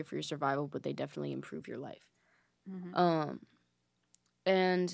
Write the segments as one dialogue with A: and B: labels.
A: for your survival, but they definitely improve your life.
B: Mm-hmm.
A: And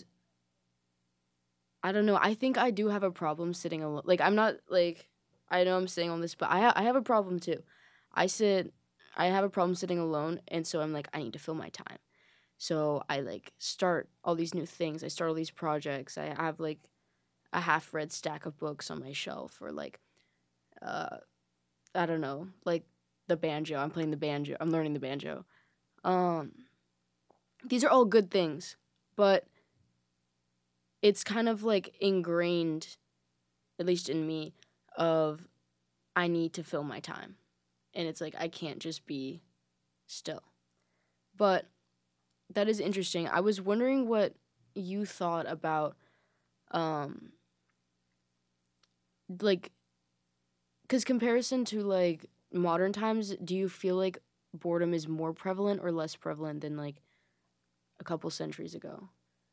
A: I don't know. I think I do have a problem sitting alone. Like, I'm not like, I know I'm saying all this, but I have a problem too. I sit, I have a problem sitting alone, and so I'm like, I need to fill my time. So I like start all these new things. I start all these projects. I have like a half read stack of books on my shelf, or like, uh, I don't know, like the banjo. I'm playing the banjo. I'm learning the banjo. Um, these are all good things, but it's kind of like ingrained, at least in me, of I need to fill my time. And it's like I can't just be still. But that is interesting. I was wondering what you thought about um like cuz comparison to like modern times, do you feel like boredom is more prevalent or less prevalent than like a couple centuries ago?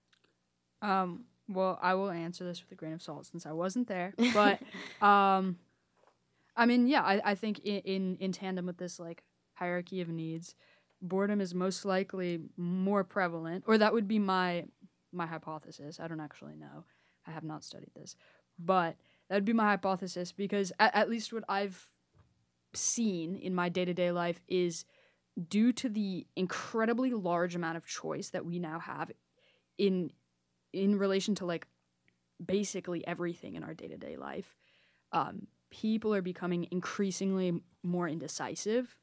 B: Well, I will answer this with a grain of salt since I wasn't there, but um, I mean, yeah, I think in tandem with this like hierarchy of needs, boredom is most likely more prevalent, or that would be my hypothesis. I don't actually know. I have not studied this, but that would be my hypothesis because at least what I've seen in my day to day life is due to the incredibly large amount of choice that we now have in relation to like basically everything in our day to day life. People are becoming increasingly more indecisive,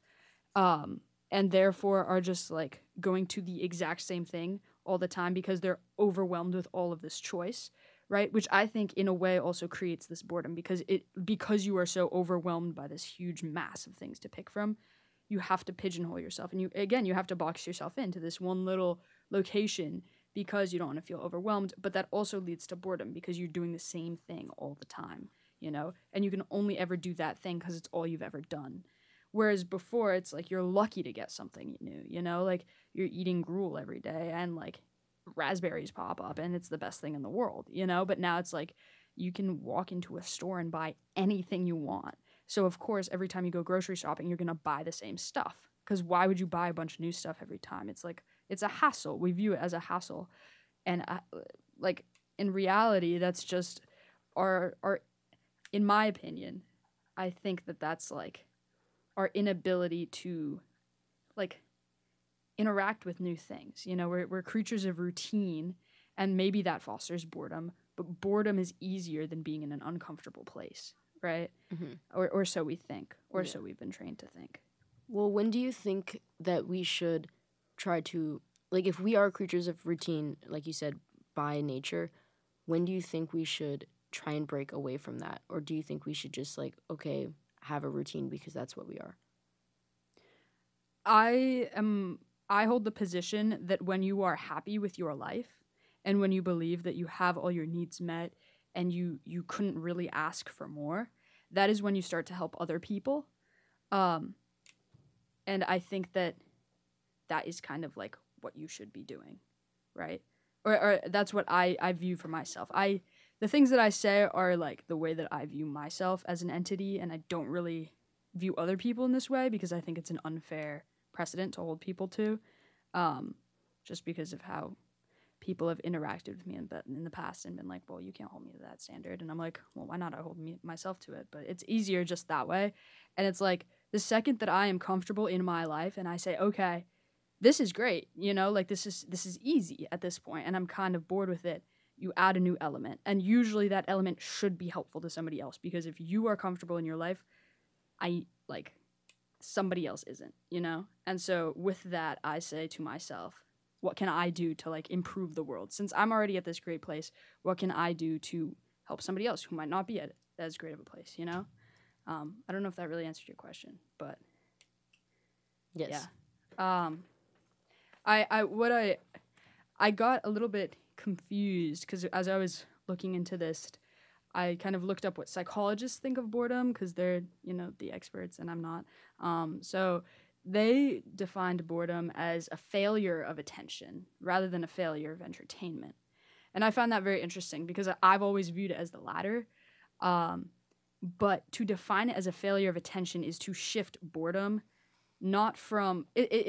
B: and therefore are just like going to the exact same thing all the time because they're overwhelmed with all of this choice, right? Which I think in a way also creates this boredom because you are so overwhelmed by this huge mass of things to pick from, you have to pigeonhole yourself, and you have to box yourself into this one little location because you don't want to feel overwhelmed, but that also leads to boredom because you're doing the same thing all the time, and you can only ever do that thing because it's all you've ever done. Whereas before, it's like you're lucky to get something new, like you're eating gruel every day and like raspberries pop up and it's the best thing in the world, but now it's like you can walk into a store and buy anything you want. So, of course, every time you go grocery shopping, you're going to buy the same stuff. Because why would you buy a bunch of new stuff every time? It's like, it's a hassle. We view it as a hassle. And like in reality, that's just our, in my opinion, I think that that's like our inability to like interact with new things. We're creatures of routine, and maybe that fosters boredom, but boredom is easier than being in an uncomfortable place, right?
A: Mhm.
B: Or so we think, or
A: Yeah.
B: so we've been trained to think.
A: Well, when do you think that we should try to, like, if we are creatures of routine, like you said, by nature, when do you think we should try and break away from that? Or do you think we should just, like, okay, have a routine because that's what we are?
B: I hold the position that when you are happy with your life and when you believe that you have all your needs met and you couldn't really ask for more, that is when you start to help other people. Um, and I think that that is kind of like what you should be doing, right? Or that's what I view for myself. The things that I say are like the way that I view myself as an entity, and I don't really view other people in this way because I think it's an unfair precedent to hold people to, just because of how people have interacted with me in the past and been like, well, you can't hold me to that standard. And I'm like, well, why not? I hold myself to it. But it's easier just that way. And it's like the second that I am comfortable in my life and I say, okay, this is great, like this is easy at this point and I'm kind of bored with it, you add a new element. And usually that element should be helpful to somebody else because if you are comfortable in your life, I like somebody else isn't. And so with that, I say to myself, what can I do to like improve the world? Since I'm already at this great place, what can I do to help somebody else who might not be at as great of a place? I don't know if that really answered your question, but yeah.
A: Yes.
B: Um, I got a little bit confused because as I was looking into this, I kind of looked up what psychologists think of boredom because they're the experts and I'm not. So they defined boredom as a failure of attention rather than a failure of entertainment, and I found that very interesting because I've always viewed it as the latter. Um, but to define it as a failure of attention is to shift boredom not from